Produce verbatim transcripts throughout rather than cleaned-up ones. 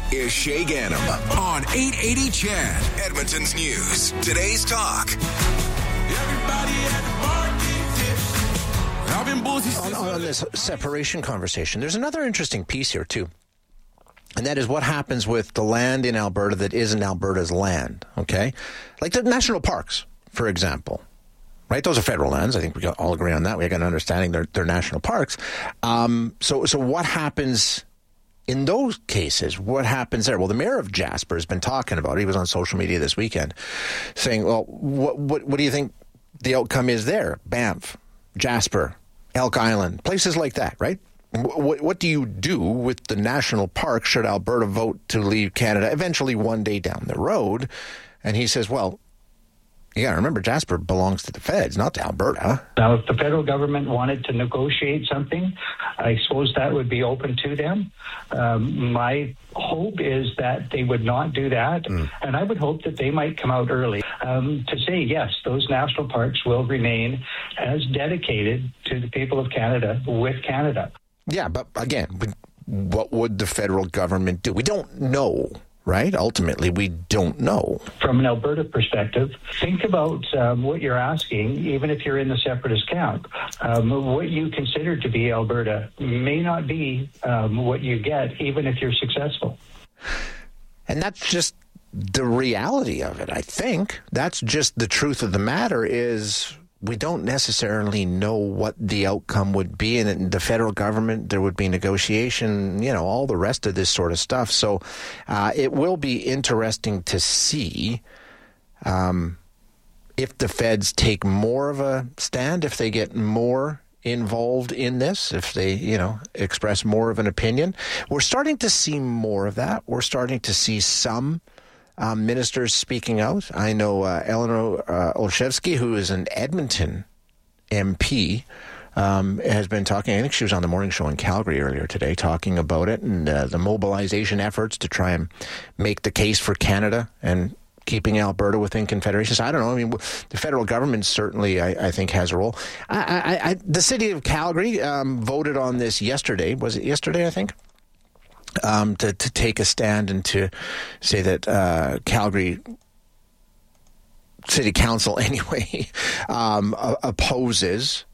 is Shay Gannam on eight eighty C H E D, Edmonton's News. Today's Talk. Everybody at the bar, I've been on, on this separation conversation, there's another interesting piece here, too. And that is what happens with the land in Alberta that isn't Alberta's land, okay? Like the national parks, for example. Right, those are federal lands. I think we got all agree on that. We got an understanding they're, they're national parks. Um, so, so what happens in those cases? What happens there? Well, the mayor of Jasper has been talking about it. He was on social media this weekend, saying, "Well, what, what, what do you think the outcome is there? Banff, Jasper, Elk Island, places like that, right? What, what do you do with the national park should Alberta vote to leave Canada eventually one day down the road?" And he says, "Well, you got to remember, Jasper belongs to the feds, not to Alberta." Now, if the federal government wanted to negotiate something, I suppose that would be open to them. Um, my hope is that they would not do that, mm. and I would hope that they might come out early um, to say, yes, those national parks will remain as dedicated to the people of Canada with Canada. Yeah, but again, what would the federal government do? We don't know. Right? Ultimately, we don't know. From an Alberta perspective, think about um, what you're asking, even if you're in the separatist camp. Um, what you consider to be Alberta may not be um, what you get, even if you're successful. And that's just the reality of it, I think. That's just the truth of the matter is we don't necessarily know what the outcome would be. And in the federal government, there would be negotiation, you know, all the rest of this sort of stuff. So uh, it will be interesting to see um, if the feds take more of a stand, if they get more involved in this, if they, you know, express more of an opinion. We're starting to see more of that. We're starting to see some Um, ministers speaking out. I know uh, Eleanor uh, Olszewski, who is an Edmonton M P, um, has been talking. I think she was on the morning show in Calgary earlier today talking about it and uh, the mobilization efforts to try and make the case for Canada and keeping Alberta within Confederation. So I don't know. I mean, the federal government certainly, I, I think, has a role. I, I, I, the city of Calgary um, voted on this yesterday. Was it yesterday, I think? Um, to, to take a stand and to say that uh, Calgary City Council, anyway, um, opposes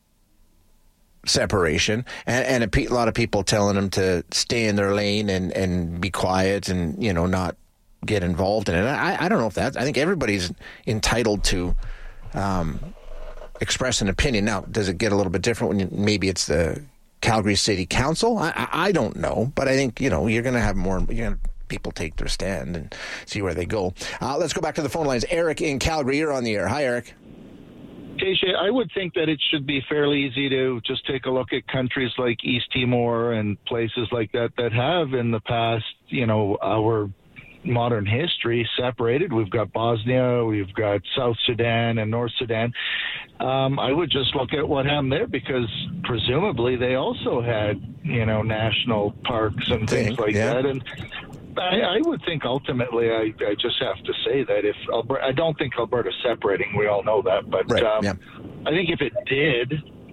separation, and, and a, pe- a lot of people telling them to stay in their lane and, and be quiet and, you know, not get involved in it. I, I don't know if that. I think everybody's entitled to um, express an opinion. Now, does it get a little bit different when you, maybe it's the Calgary City Council? I, I, I don't know, but I think, you know, you're going to have more, you're going to people take their stand and see where they go. Uh, let's go back to the phone lines. Eric in Calgary, you're on the air. Hi, Eric. Hey, Shay, I would think that it should be fairly easy to just take a look at countries like East Timor and places like that that have in the past, you know, our modern history separated. We've got Bosnia, we've got South Sudan and North Sudan. Um, I would just look at what happened there because presumably they also had, you know, national parks and things think, like yeah. that. And I, I would think ultimately, I, I just have to say that if Alberta, I don't think Alberta's separating, we all know that, but right, um, yeah. I think if it did,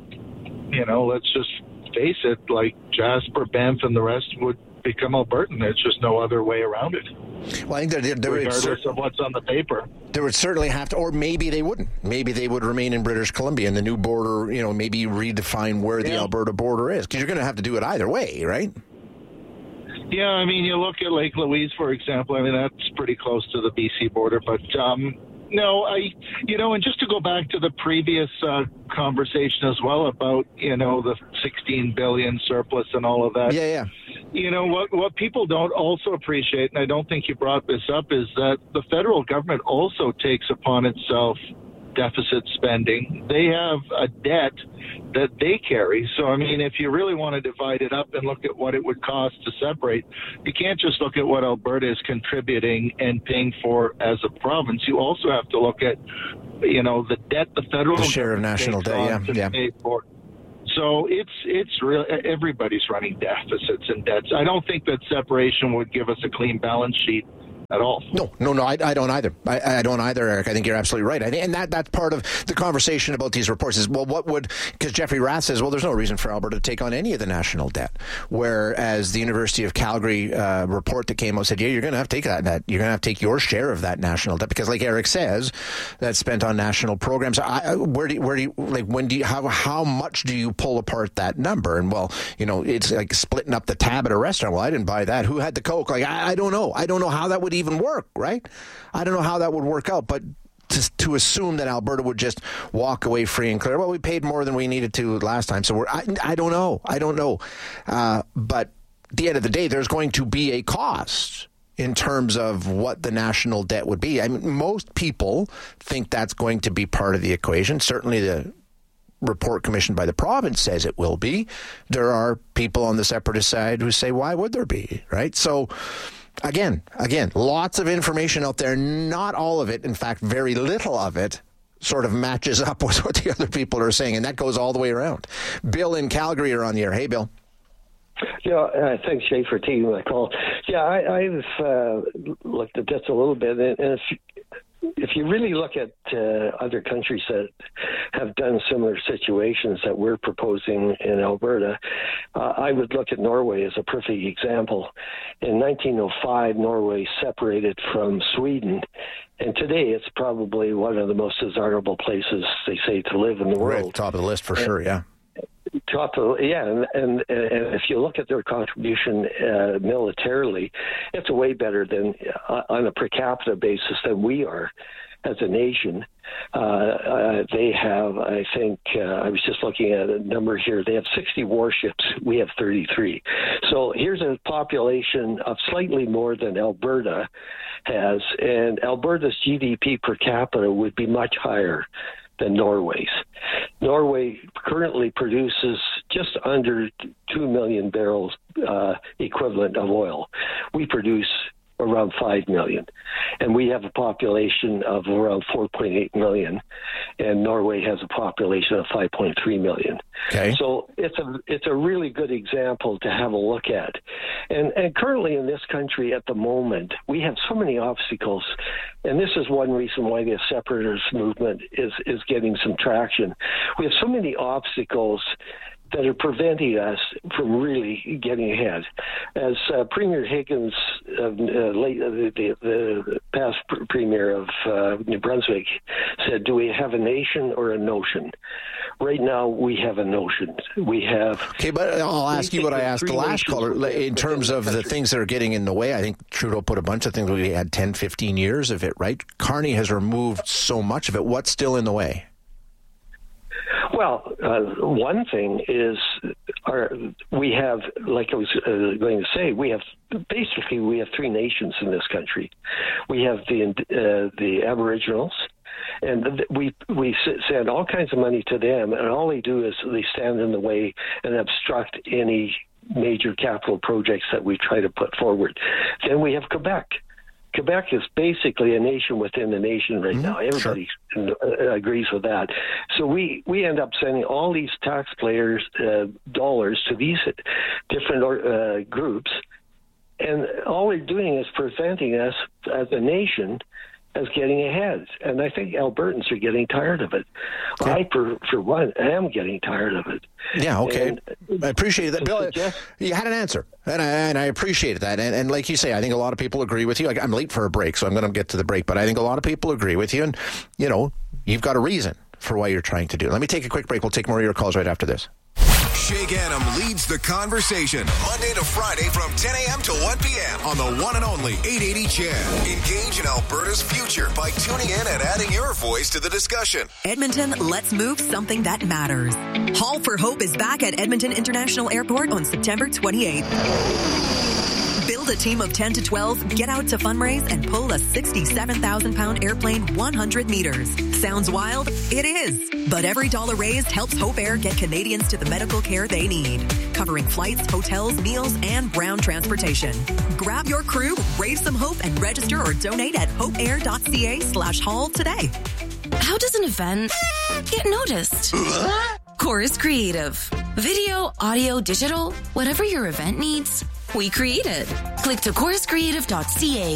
you know, let's just face it, like Jasper, Banff, and the rest would become Albertan. There's just no other way around it. Well, I think there, there, there regardless cer- of what's on the paper. There would certainly have to, or maybe they wouldn't. Maybe they would remain in British Columbia and the new border, you know, maybe redefine where the yeah. Alberta border is, because you're going to have to do it either way, right? Yeah, I mean, you look at Lake Louise, for example. I mean, that's pretty close to the B C border, but um, no, I, you know, and just to go back to the previous uh, conversation as well about, you know, the sixteen billion surplus and all of that. Yeah, yeah. You know, what what people don't also appreciate, and I don't think you brought this up, is that the federal government also takes upon itself deficit spending. They have a debt that they carry. So, I mean, if you really want to divide it up and look at what it would cost to separate, you can't just look at what Alberta is contributing and paying for as a province. You also have to look at, you know, the debt the federal the share of national debt, yeah, yeah. Pay for. So it's it's real. Everybody's running deficits and debts. I don't think that separation would give us a clean balance sheet at all. No, no, no, I, I don't either. I, I don't either, Eric. I think you're absolutely right. I think, and that that's part of the conversation about these reports is, well, what would, because Jeffrey Rath says, well, there's no reason for Alberta to take on any of the national debt. Whereas the University of Calgary uh, report that came out said, yeah, you're going to have to take that, that. You're going to have to take your share of that national debt because, like Eric says, that's spent on national programs. I, where do you, where do you, like, when do you, how, how much do you pull apart that number? And, well, you know, it's like splitting up the tab at a restaurant. Well, I didn't buy that. Who had the Coke? Like, I, I don't know. I don't know how that would even work, right? I don't know how that would work out, but to, to assume that Alberta would just walk away free and clear, well, we paid more than we needed to last time, so we're, I, I don't know. I don't know. Uh, but at the end of the day, there's going to be a cost in terms of what the national debt would be. I mean, most people think that's going to be part of the equation. Certainly the report commissioned by the province says it will be. There are people on the separatist side who say, why would there be, right? So, again, again, lots of information out there. Not all of it, in fact, very little of it sort of matches up with what the other people are saying, and that goes all the way around. Bill in Calgary are on the air. Hey, Bill. Yeah, uh, thanks, Shay, for taking my call. Yeah, I, I've uh, looked at this a little bit, and if if you really look at uh, other countries that have done similar situations that we're proposing in Alberta, uh, I would look at Norway as a perfect example. In nineteen oh five, Norway separated from Sweden, and today it's probably one of the most desirable places, they say, to live in the world. Right, top of the list for and, sure, yeah. Top of, yeah, and, and, and if you look at their contribution uh, militarily, it's way better than uh, on a per capita basis than we are as a nation. Uh, uh, they have, I think, uh, I was just looking at a number here. They have sixty warships. We have thirty-three. So here's a population of slightly more than Alberta has, and Alberta's G D P per capita would be much higher than Norway's. Norway currently produces just under two million barrels uh, equivalent of oil. We produce around five million, and we have a population of around four point eight million, and Norway has a population of five point three million. Okay. So it's a it's a really good example to have a look at. And and currently in this country at the moment, we have so many obstacles, and this is one reason why the separatist movement is is getting some traction. We have so many obstacles that are preventing us from really getting ahead. As uh, Premier Higgins, uh, uh, late, uh, the, the past pr- Premier of uh, New Brunswick, said, do we have a nation or a notion? Right now, we have a notion. We have... Okay, but I'll ask you what I asked the last caller. In terms of the things that are getting in the way, I think Trudeau put a bunch of things. We had ten, fifteen years of it, right? Carney has removed so much of it. What's still in the way? Well, uh, one thing is our, we have, like I was uh, going to say, we have basically we have three nations in this country. We have the uh, the Aboriginals, and we we send all kinds of money to them, and all they do is they stand in the way and obstruct any major capital projects that we try to put forward. Then we have Quebec. Quebec is basically a nation within a nation right mm-hmm. now. Everybody sure. agrees with that. So we, we end up sending all these taxpayers' uh, dollars to these different uh, groups, and all they're doing is preventing us as a nation as getting ahead. And I think Albertans are getting tired of it. Yeah. I, for, for one, am getting tired of it. Yeah, okay. And I appreciate that. Bill, suggest- you had an answer, and I, and I appreciate that. And, and like you say, I think a lot of people agree with you. Like, I'm late for a break, so I'm going to get to the break, but I think a lot of people agree with you. And, you know, you've got a reason for what you're trying to do. Let me take a quick break. We'll take more of your calls right after this. Shake Adam leads the conversation Monday to Friday from ten a.m. to one p.m. on the one and only eight eighty C H E D. Engage in Alberta's future by tuning in and adding your voice to the discussion. Edmonton, let's move something that matters. Haul for Hope is back at Edmonton International Airport on September twenty-eighth. Build a team of ten to twelve, get out to fundraise, and pull a sixty-seven thousand pound airplane one hundred meters. Sounds wild? It is. But every dollar raised helps Hope Air get Canadians to the medical care they need, covering flights, hotels, meals, and ground transportation. Grab your crew, raise some hope, and register or donate at hopeair.ca slash haul today. How does an event get noticed? Chorus Creative. Video, audio, digital, whatever your event needs, we create it. Click to chorus creative dot c a.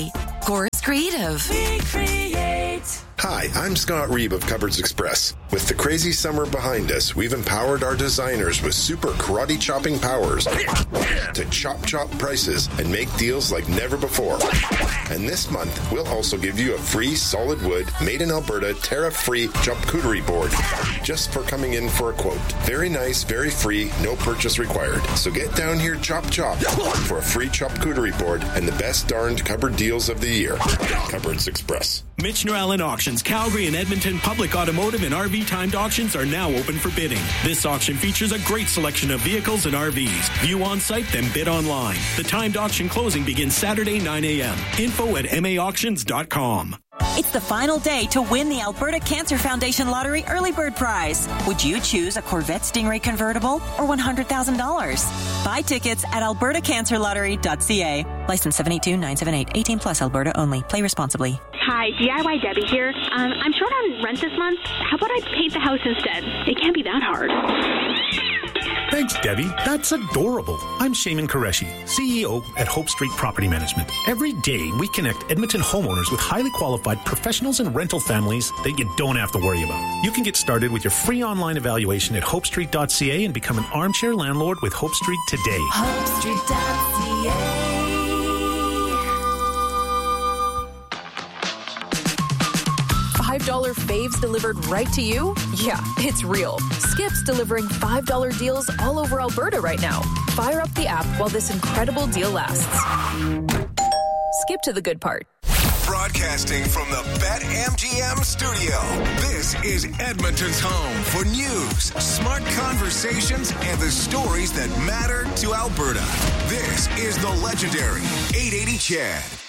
Chorus Creative. We create. Hi, I'm Scott Reeb of Cupboards Express. With the crazy summer behind us, we've empowered our designers with super karate chopping powers to chop chop prices and make deals like never before. And this month, we'll also give you a free solid wood, made in Alberta, tariff-free charcuterie board just for coming in for a quote. Very nice, very free, no purchase required. So get down here, chop chop, for a free charcuterie board and the best darned cupboard deals of the year. Cupboards Express. Michener Allen Auctions, Calgary and Edmonton public automotive and R V timed auctions are now open for bidding. This auction features a great selection of vehicles and R Vs. View on site, then bid online. The timed auction closing begins Saturday, nine a.m. Info at m a auctions dot com. It's the final day to win the Alberta Cancer Foundation Lottery Early Bird Prize. Would you choose a Corvette Stingray convertible or one hundred thousand dollars? Buy tickets at alberta cancer lottery dot c a. License seven eight two nine seven eight. eighteen plus Alberta only. Play responsibly. Hi, D I Y Debbie here. Um, I'm short on rent this month. How about I paint the house instead? It can't be that hard. Thanks, Debbie. That's adorable. I'm Shaman Qureshi, C E O at Hope Street Property Management. Every day, we connect Edmonton homeowners with highly qualified professionals and rental families that you don't have to worry about. You can get started with your free online evaluation at hope street dot c a and become an armchair landlord with Hope Street today. hope street dot c a. five dollar faves delivered right to you? Yeah, it's real. Skip's delivering five dollar deals all over Alberta right now. Fire up the app while this incredible deal lasts. Skip to the good part. Broadcasting from the BetMGM studio, this is Edmonton's home for news, smart conversations, and the stories that matter to Alberta. This is the legendary eight eighty C H E D.